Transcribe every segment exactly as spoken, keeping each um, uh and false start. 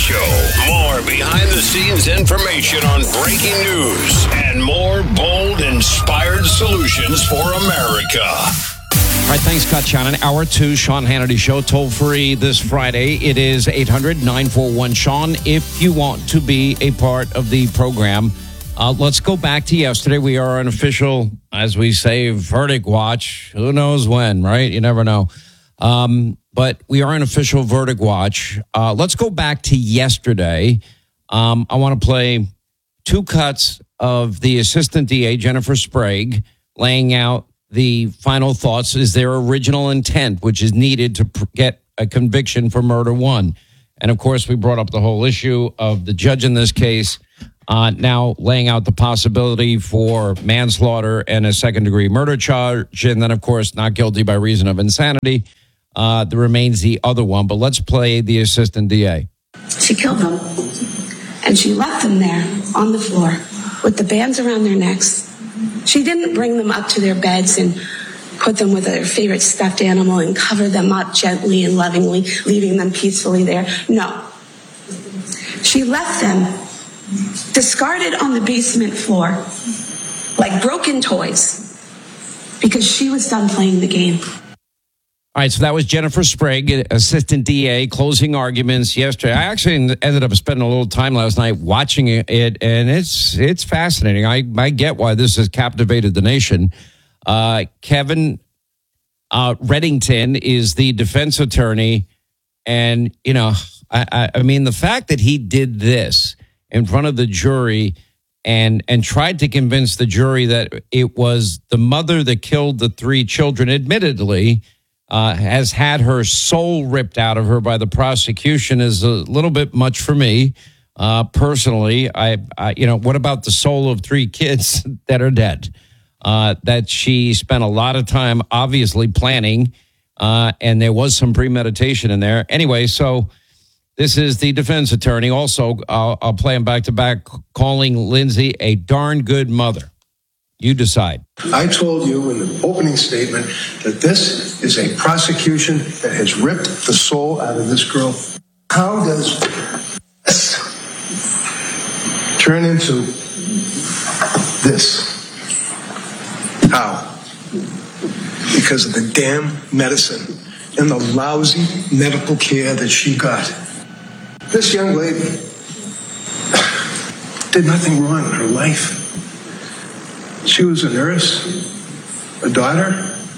Show. More behind-the-scenes information on breaking news and more bold, inspired solutions for America. All right, thanks, Scott Shannon. Hour two, Sean Hannity Show, toll free this Friday. It is eight hundred nine four one Sean if you want to be a part of the program. Uh, let's go back to yesterday. We are an official, as we say, verdict watch. Who knows when, right? You never know. Um, but we are an official verdict watch. Uh, let's go back to yesterday. Um, I want to play two cuts of the Assistant D A, Jennifer Sprague, laying out the final thoughts is their original intent, which is needed to pr- get a conviction for murder one. And, of course, we brought up the whole issue of the judge in this case uh, now laying out the possibility for manslaughter and a second-degree murder charge. And then, of course, not guilty by reason of insanity. Uh, there remains the other one. But let's play the Assistant D A. She killed them, and she left them there on the floor with the bands around their necks. She didn't bring them up to their beds and put them with their favorite stuffed animal and cover them up gently and lovingly, leaving them peacefully there. No. She left them discarded on the basement floor like broken toys because she was done playing the game. All right, so that was Jennifer Sprague, Assistant D A, closing arguments yesterday. I actually ended up spending a little time last night watching it, and it's it's fascinating. I, I get why this has captivated the nation. Uh, Kevin uh, Reddington is the defense attorney, and, you know, I, I, I mean, the fact that he did this in front of the jury and and tried to convince the jury that it was the mother that killed the three children, admittedly, Uh, has had her soul ripped out of her by the prosecution is a little bit much for me. Uh, personally, I, I, you know, what about the soul of three kids that are dead? Uh, that she spent a lot of time obviously planning, uh, and there was some premeditation in there. Anyway, so this is the defense attorney. Also, I'll, I'll play him back to back, calling Lindsay a darn good mother. You decide. I told you in the opening statement that this is a prosecution that has ripped the soul out of this girl. How does this turn into this? How? Because of the damn medicine and the lousy medical care that she got. This young lady did nothing wrong in her life. She was a nurse, a daughter,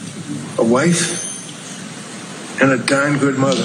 a wife, and a darn good mother.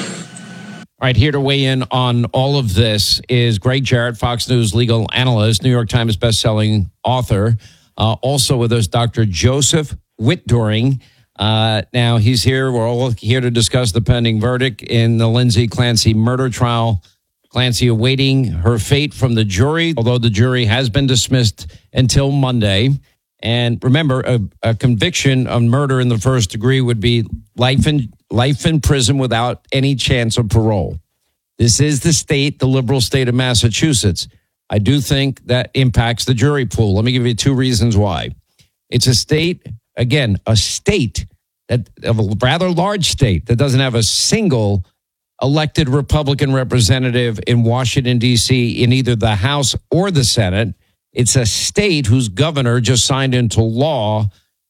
All right, here to weigh in on all of this is Greg Jarrett, Fox News legal analyst, New York Times bestselling author. Uh, also with us, Doctor Joseph Whitdoring. Uh, now, he's here. We're all here to discuss the pending verdict in the Lindsay Clancy murder trial. Clancy awaiting her fate from the jury, although the jury has been dismissed until Monday. And remember, a, a conviction of murder in the first degree would be life in life in prison without any chance of parole. This is the state, the liberal state of Massachusetts. I do think that impacts the jury pool. Let me give you two reasons why. It's a state, again, a state that of a rather large state that doesn't have a single elected Republican representative in Washington, D C, in either the House or the Senate. It's a state whose governor just signed into law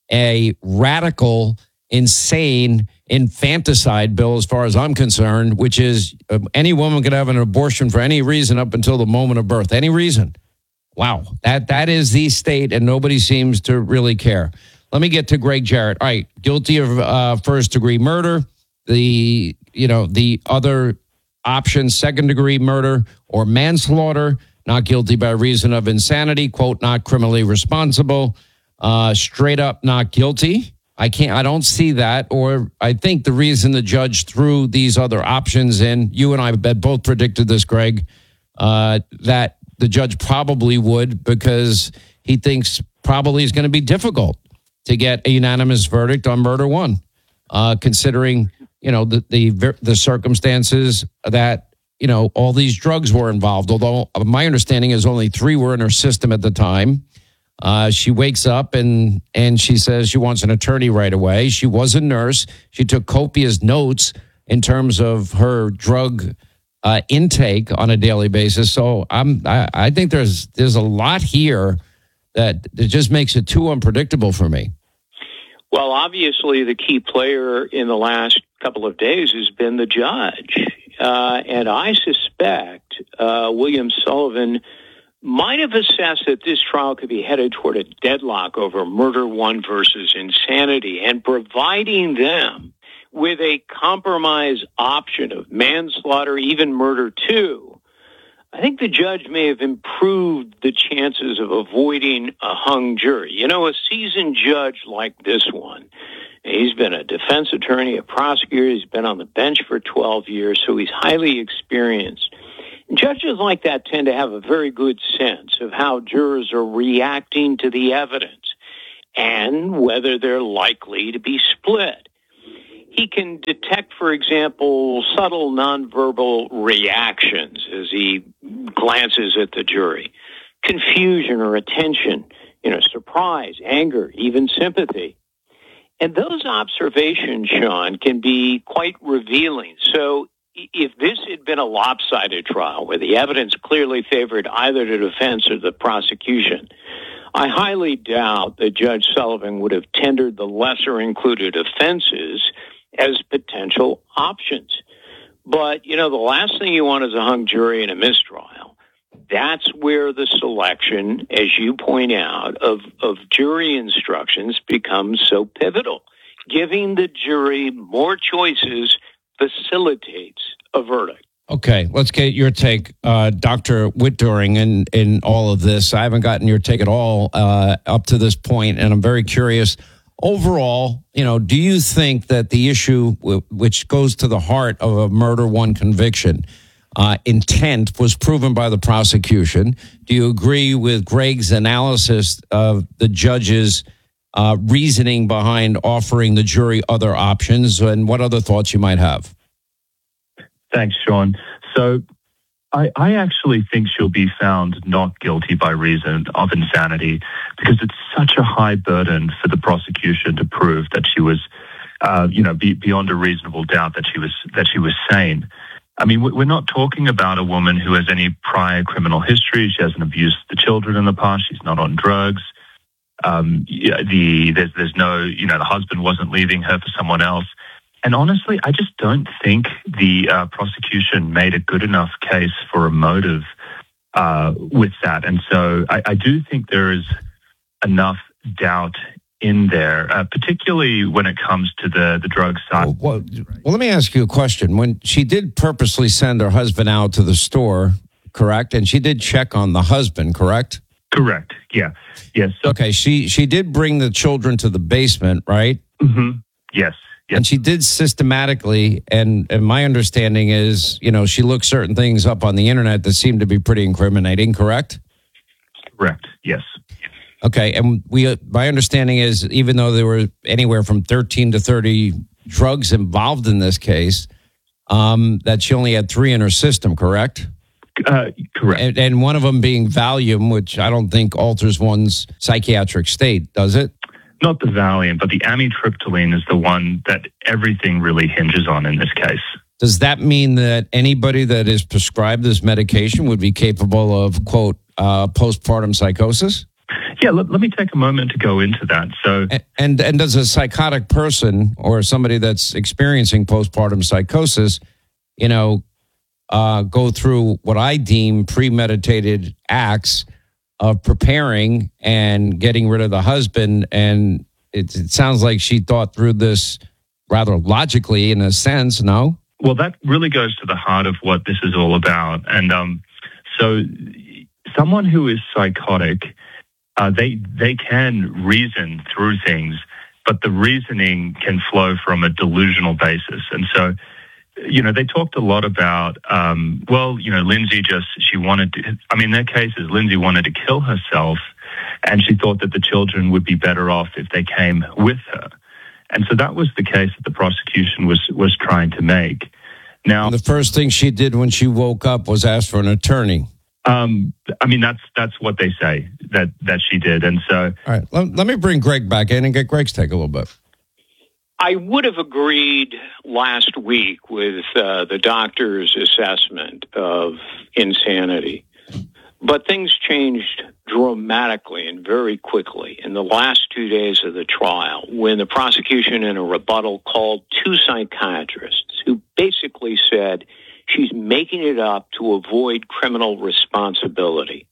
a radical, insane infanticide bill, as far as I'm concerned, which is uh, any woman could have an abortion for any reason up until the moment of birth. Any reason. Wow. That that is the state, and nobody seems to really care. Let me get to Greg Jarrett. All right. Guilty of uh, first degree murder. The, you know, the other option, second degree murder or manslaughter. Not guilty by reason of insanity, quote, not criminally responsible, uh, straight up not guilty. I can't, I don't see that. Or I think the reason the judge threw these other options in, you and I both predicted this, Greg, uh, that the judge probably would, because he thinks probably is going to be difficult to get a unanimous verdict on murder one, uh, considering, you know, the, the, the circumstances that, you know, all these drugs were involved, although my understanding is only three were in her system at the time. Uh, she wakes up and and she says she wants an attorney right away. She was a nurse. She took copious notes in terms of her drug uh, intake on a daily basis. So I'm, I, I think there's there's a lot here that, that just makes it too unpredictable for me. Well, obviously, the key player in the last couple of days has been the judge. Uh, and I suspect uh, William Sullivan might have assessed that this trial could be headed toward a deadlock over murder one versus insanity, and providing them with a compromise option of manslaughter, even murder two. I think the judge may have improved the chances of avoiding a hung jury. You know, a seasoned judge like this one, he's been a defense attorney, a prosecutor, he's been on the bench for twelve years, so he's highly experienced. And judges like that tend to have a very good sense of how jurors are reacting to the evidence and whether they're likely to be split. He can detect, for example, subtle nonverbal reactions as he glances at the jury, confusion or attention, you know, surprise, anger, even sympathy. And those observations, Sean, can be quite revealing. So if this had been a lopsided trial where the evidence clearly favored either the defense or the prosecution, I highly doubt that Judge Sullivan would have tendered the lesser included offenses as potential options. But, you know, the last thing you want is a hung jury in a mistrial. That's where the selection, as you point out, of, of jury instructions becomes so pivotal. Giving the jury more choices facilitates a verdict. Okay, let's get your take, uh, Doctor Wittdoering, in, in all of this. I haven't gotten your take at all uh, up to this point, and I'm very curious. Overall, you know, do you think that the issue w- which goes to the heart of a murder one conviction, uh, intent, was proven by the prosecution? Do you agree with Greg's analysis of the judge's uh, reasoning behind offering the jury other options? And what other thoughts you might have? Thanks, Sean. So I, I actually think she'll be found not guilty by reason of insanity, because it's such a high burden for the prosecution to prove that she was, uh, you know, be, beyond a reasonable doubt that she was that she was sane. I mean, we're not talking about a woman who has any prior criminal history. She hasn't abused the children in the past. She's not on drugs. Um, the there's there's no, you know, the husband wasn't leaving her for someone else. And honestly, I just don't think the uh, prosecution made a good enough case for a motive uh, with that. And so I, I do think there is enough doubt in there, uh, particularly when it comes to the, the drug side. Well, well, well, let me ask you a question. When she did purposely send her husband out to the store, correct? And she did check on the husband, correct? Correct, yeah. Yes. So, okay, she, she did bring the children to the basement, right? Mm-hmm. Yes. Yes. And she did systematically, and, and my understanding is, you know, she looked certain things up on the internet that seemed to be pretty incriminating, correct? Correct, yes. Okay, and we my understanding is, even though there were anywhere from thirteen to thirty drugs involved in this case, um, that she only had three in her system, correct? Uh, correct. And, and one of them being Valium, which I don't think alters one's psychiatric state, does it? Not the Valium, but the amitriptyline is the one that everything really hinges on in this case. Does that mean that anybody that is prescribed this medication would be capable of, quote, uh, postpartum psychosis? Yeah, let, let me take a moment to go into that. So, and, and and does a psychotic person or somebody that's experiencing postpartum psychosis, you know, uh, go through what I deem premeditated acts of preparing and getting rid of the husband? And it, it sounds like she thought through this rather logically, in a sense, no? Well, that really goes to the heart of what this is all about. And um, so someone who is psychotic, uh, they they can reason through things, but the reasoning can flow from a delusional basis. And so, you know, they talked a lot about, um, well, you know, Lindsay just, she wanted to, I mean, their case is Lindsay wanted to kill herself, and she thought that the children would be better off if they came with her. And so that was the case that the prosecution was was trying to make. Now, and the first thing she did when she woke up was ask for an attorney. Um, I mean, that's that's what they say that, that she did. And so, all right, let, let me bring Greg back in and get Greg's take a little bit. I would have agreed last week with uh, the doctor's assessment of insanity, but things changed dramatically and very quickly in the last two days of the trial when the prosecution in a rebuttal called two psychiatrists who basically said she's making it up to avoid criminal responsibility.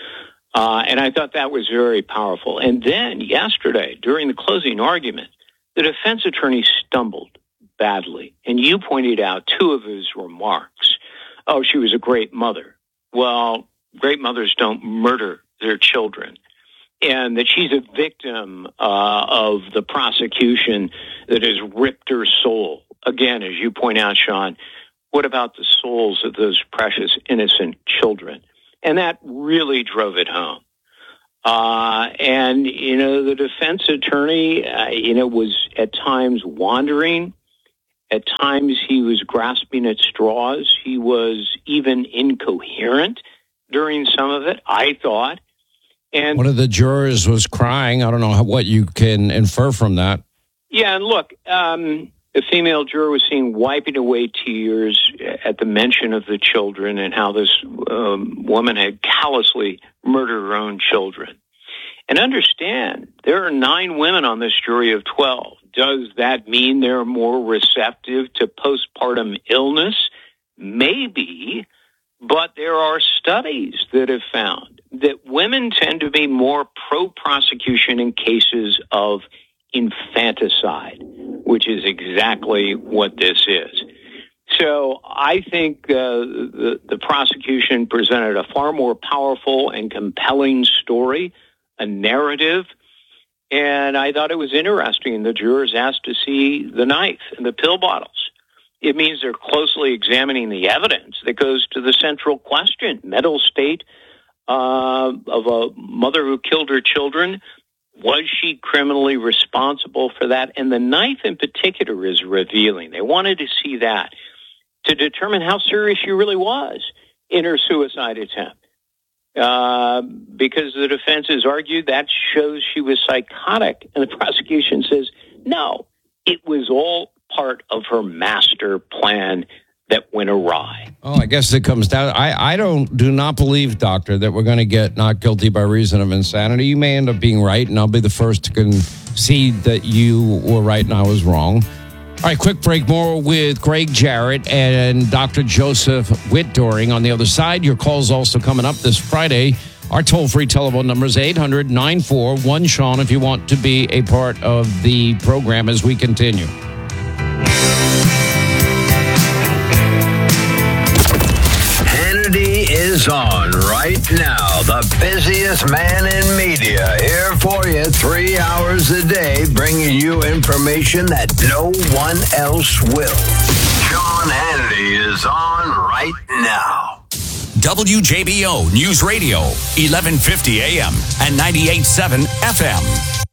Uh, and I thought that was very powerful. And then yesterday, during the closing argument, the defense attorney stumbled badly. And you pointed out two of his remarks. Oh, she was a great mother. Well, great mothers don't murder their children. And that she's a victim uh, of the prosecution that has ripped her soul. Again, as you point out, Sean, what about the souls of those precious, innocent children? And that really drove it home. Uh, and, you know, the defense attorney, uh, you know, was at times wandering. At times he was grasping at straws. He was even incoherent during some of it, I thought. And one of the jurors was crying. I don't know how, what you can infer from that. Yeah, and look, um, the female juror was seen wiping away tears at the mention of the children and how this um, woman had callously murdered her own children. And understand, there are nine women on this jury of twelve. Does that mean they're more receptive to postpartum illness? Maybe, but there are studies that have found that women tend to be more pro-prosecution in cases of infanticide, which is exactly what this is. So I think uh, the, the prosecution presented a far more powerful and compelling story, a narrative, and I thought it was interesting. The jurors asked to see the knife and the pill bottles. It means they're closely examining the evidence that goes to the central question, mental state uh, of a mother who killed her children. Was she criminally responsible for that? And the knife in particular is revealing. They wanted to see that to determine how serious she really was in her suicide attempt. Uh, because the defense has argued that shows she was psychotic. And the prosecution says, no, it was all part of her master plan that went awry. Oh, I guess it comes down. I, I don't do not believe, doctor, that we're going to get not guilty by reason of insanity. You may end up being right, and I'll be the first to concede that you were right and I was wrong. All right, quick break. More with Greg Jarrett and Doctor Joseph Whitdoring on the other side. Your call's also coming up this Friday. Our toll-free telephone number is eight hundred, nine four one, Sean if you want to be a part of the program as we continue. Is on right now. The busiest man in media, here for you three hours a day, bringing you information that no one else will. Sean Hannity is on right now. W J B O News Radio, eleven fifty A M and ninety-eight point seven F M.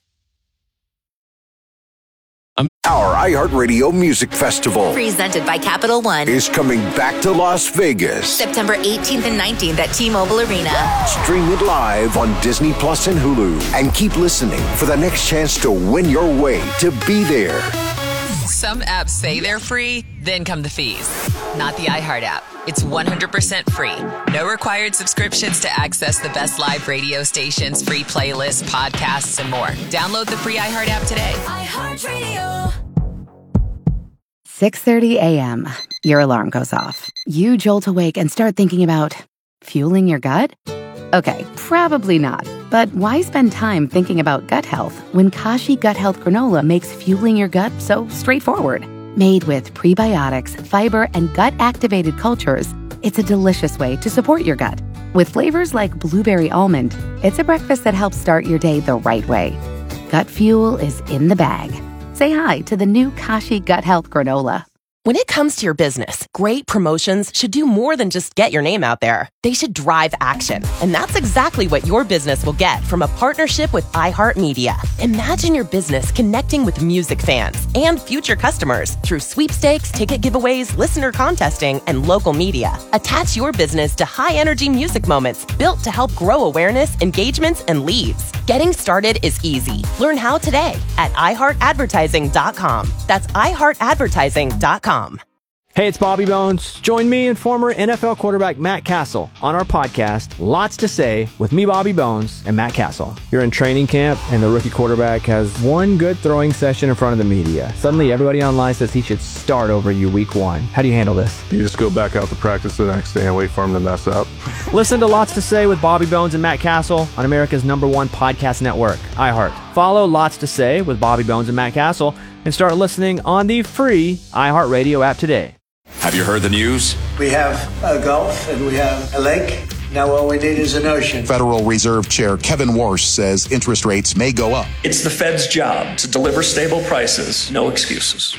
Our iHeartRadio Music Festival, presented by Capital One, is coming back to Las Vegas. September eighteenth and nineteenth at T-Mobile Arena. Stream it live on Disney Plus and Hulu. And keep listening for the next chance to win your way to be there. Some apps say they're free, then come the fees. Not the iHeart app. It's one hundred percent free. No required subscriptions to access the best live radio stations, free playlists, podcasts, and more. Download the free iHeart app today. iHeartRadio. six thirty a.m. Your alarm goes off. You jolt awake and start thinking about fueling your gut? Okay, probably not. But why spend time thinking about gut health when Kashi Gut Health Granola makes fueling your gut so straightforward? Made with prebiotics, fiber, and gut-activated cultures, it's a delicious way to support your gut. With flavors like blueberry almond, it's a breakfast that helps start your day the right way. Gut fuel is in the bag. Say hi to the new Kashi Gut Health Granola. When it comes to your business, great promotions should do more than just get your name out there. They should drive action. And that's exactly what your business will get from a partnership with iHeartMedia. Imagine your business connecting with music fans and future customers through sweepstakes, ticket giveaways, listener contesting, and local media. Attach your business to high-energy music moments built to help grow awareness, engagements, and leads. Getting started is easy. Learn how today at i heart advertising dot com. That's i heart advertising dot com. Hey, it's Bobby Bones. Join me and former N F L quarterback Matt Castle on our podcast, Lots to Say, with me, Bobby Bones, and Matt Castle. You're in training camp, and the rookie quarterback has one good throwing session in front of the media. Suddenly, everybody online says he should start over you week one. How do you handle this? You just go back out to practice the next day and wait for him to mess up. Listen to Lots to Say with Bobby Bones and Matt Castle on America's number one podcast network, iHeart. Follow Lots to Say with Bobby Bones and Matt Castle and start listening on the free iHeartRadio app today. Have you heard the news? We have a Gulf and we have a lake. Now all we need is an ocean. Federal Reserve Chair Kevin Warsh says interest rates may go up. It's the Fed's job to deliver stable prices, no excuses.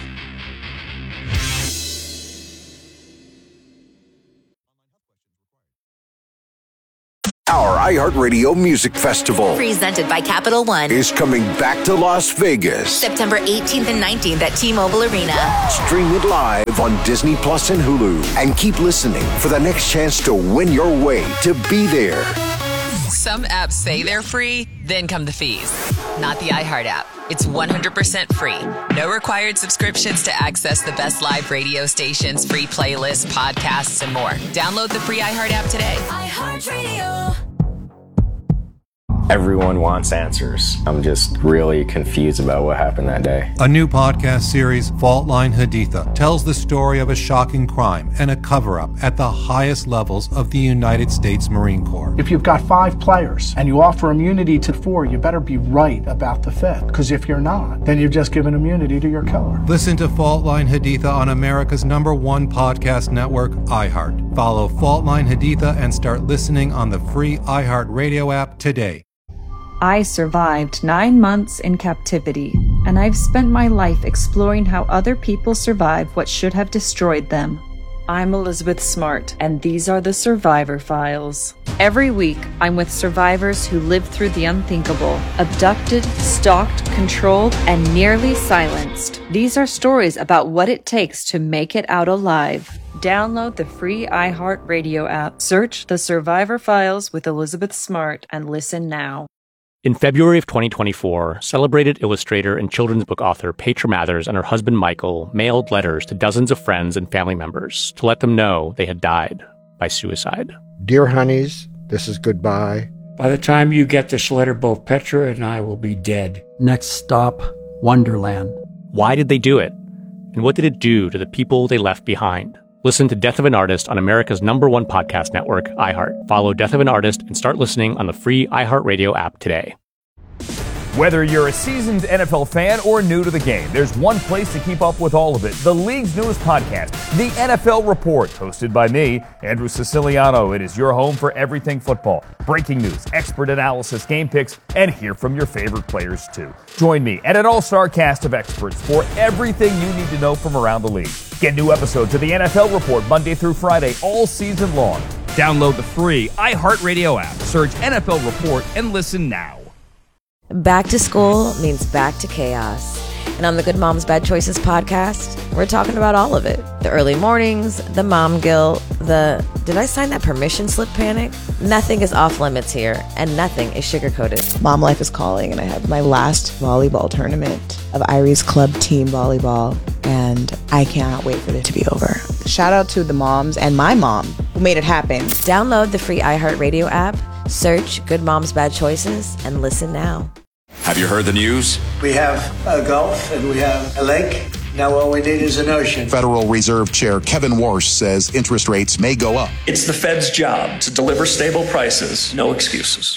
Our iHeartRadio Music Festival, presented by Capital One, is coming back to Las Vegas. September eighteenth and nineteenth at T-Mobile Arena. Stream it live on Disney Plus and Hulu. And keep listening for the next chance to win your way to be there. Some apps say they're free, then come the fees. Not the iHeart app. It's one hundred percent free. No required subscriptions to access the best live radio stations, free playlists, podcasts, and more. Download the free iHeart app today. iHeartRadio. Everyone wants answers. I'm just really confused about what happened that day. A new podcast series, Fault Line Haditha, tells the story of a shocking crime and a cover-up at the highest levels of the United States Marine Corps. If you've got five players and you offer immunity to four, you better be right about the fifth. Because if you're not, then you've just given immunity to your killer. Listen to Fault Line Haditha on America's number one podcast network, iHeart. Follow Fault Line Haditha and start listening on the free iHeart Radio app today. I survived nine months in captivity, and I've spent my life exploring how other people survive what should have destroyed them. I'm Elizabeth Smart, and these are the Survivor Files. Every week, I'm with survivors who lived through the unthinkable, abducted, stalked, controlled, and nearly silenced. These are stories about what it takes to make it out alive. Download the free iHeart Radio app, search The Survivor Files with Elizabeth Smart, and listen now. In February of twenty twenty-four, celebrated illustrator and children's book author Petra Mathers and her husband Michael mailed letters to dozens of friends and family members to let them know they had died by suicide. Dear honeys, this is goodbye. By the time you get this letter, both Petra and I will be dead. Next stop, Wonderland. Why did they do it? And what did it do to the people they left behind? Listen to Death of an Artist on America's number one podcast network, iHeart. Follow Death of an Artist and start listening on the free iHeartRadio app today. Whether you're a seasoned N F L fan or new to the game, there's one place to keep up with all of it. The league's newest podcast, The N F L Report, hosted by me, Andrew Siciliano. It is your home for everything football. Breaking news, expert analysis, game picks, and hear from your favorite players too. Join me and an all-star cast of experts for everything you need to know from around the league. Get new episodes of The N F L Report Monday through Friday all season long. Download the free iHeartRadio app. Search N F L Report and listen now. Back to school means back to chaos. And on the Good Moms Bad Choices podcast, we're talking about all of it. The early mornings, the mom guilt, the did I sign that permission slip panic? Nothing is off limits here, and nothing is sugar-coated. Mom life is calling, and I have my last volleyball tournament of Irie's Club Team Volleyball, and I cannot wait for it to be over. Shout out to the moms and my mom who made it happen. Download the free iHeartRadio app, search Good Moms Bad Choices, and listen now. Have you heard the news? We have a Gulf and we have a lake. Now all we need is an ocean. Federal Reserve Chair Kevin Warsh says interest rates may go up. It's the Fed's job to deliver stable prices, no excuses.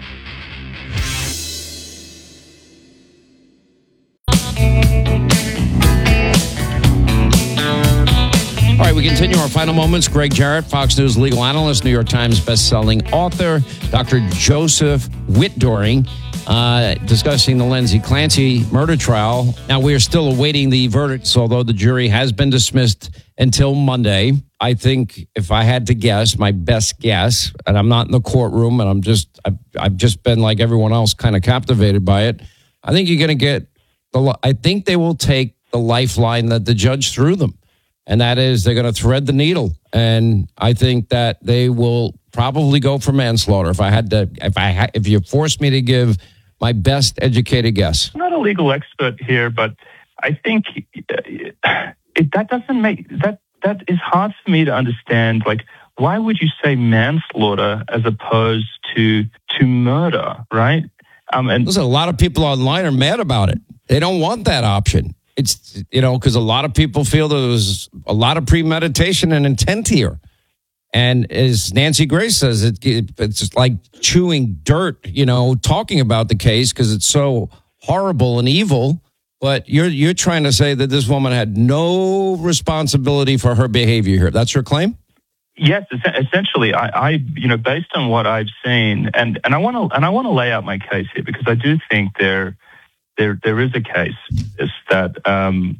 All right, we continue our final moments. Greg Jarrett, Fox News legal analyst, New York Times bestselling author, Doctor Joseph Whitdoring, uh, discussing the Lindsay Clancy murder trial. Now, we are still awaiting the verdicts, although the jury has been dismissed until Monday. I think if I had to guess, my best guess, and I'm not in the courtroom, and I'm just, I've, I've just been like everyone else, kind of captivated by it. I think you're going to get the, I think they will take the lifeline that the judge threw them. And that is they're going to thread the needle. And I think that they will probably go for manslaughter. If I had to, if I ha, if you forced me to give My best educated guess. I'm not a legal expert here, but I think it, that doesn't make that that is hard for me to understand. Like, why would you say manslaughter as opposed to to murder, right? Um, and Listen, a lot of people online are mad about it. They don't want that option. It's, you know, because a lot of people feel there was a lot of premeditation and intent here. And as Nancy Grace says, it, it, it's just like chewing dirt, you know, talking about the case because it's so horrible and evil. But you're you're trying to say that this woman had no responsibility for her behavior here. That's her claim? Yes, essentially, I, I, you know, based on what I've seen, and, and I want to and I want to lay out my case here because I do think there there there is a case is that um,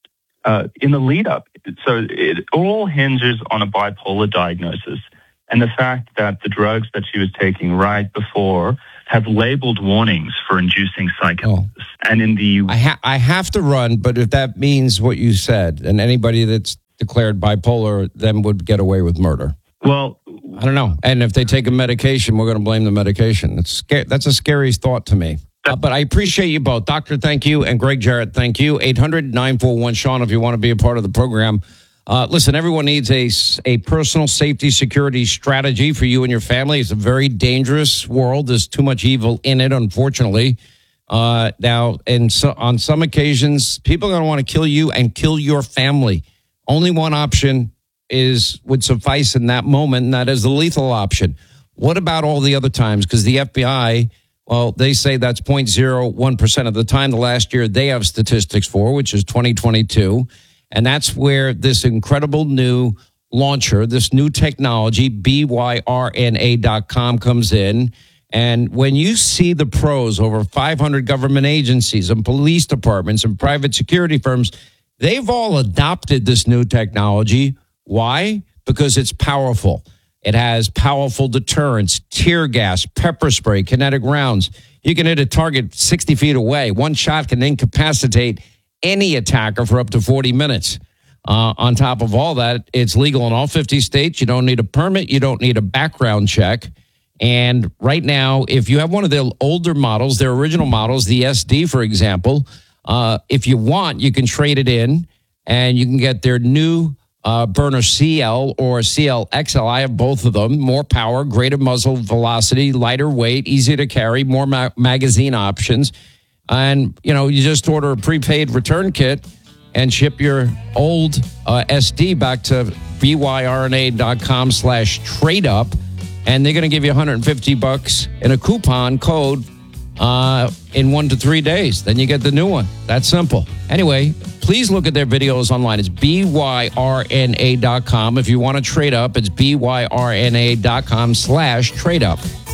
uh, in the lead up, so it all hinges on a bipolar diagnosis and the fact that the drugs that she was taking right before have labeled warnings for inducing psychosis. Oh. And in the I, ha- I have to run, but if that means what you said, and anybody that's declared bipolar then would get away with murder. Well, I don't know. And if they take a medication, we're going to blame the medication. That's sca- that's a scary thought to me. Uh, but I appreciate you both. Doctor, thank you. And Greg Jarrett, thank you. eight hundred nine four one Sean if you want to be a part of the program. Uh, listen, everyone needs a, a personal safety security strategy for you and your family. It's a very dangerous world. There's too much evil in it, unfortunately. Uh, now, and so on some occasions, people are going to want to kill you and kill your family. Only one option is would suffice in that moment, and that is the lethal option. What about all the other times? Because the F B I, well, they say that's zero point zero one percent of the time the last year they have statistics for, which is twenty twenty-two. And that's where this incredible new launcher, this new technology, B Y R N A dot com comes in. And when you see the pros, over five hundred government agencies and police departments and private security firms, they've all adopted this new technology. Why? Because it's powerful. It has powerful deterrence, tear gas, pepper spray, kinetic rounds. You can hit a target sixty feet away. One shot can incapacitate any attacker for up to forty minutes. Uh, on top of all that, it's legal in all fifty states. You don't need a permit. You don't need a background check. And right now, if you have one of their older models, their original models, the S D, for example, uh, if you want, you can trade it in and you can get their new uh, Burner C L or C L X L. I have both of them. More power, greater muzzle velocity, lighter weight, easy to carry, more ma- magazine options. And, you know, you just order a prepaid return kit and ship your old uh, S D back to B Y R N A dot com slash trade up. And they're going to give you one hundred fifty bucks in a coupon code uh, in one to three days. Then you get the new one. That's simple. Anyway, please look at their videos online. It's B Y R N A dot com. If you want to trade up, it's B Y R N A dot com slash trade up.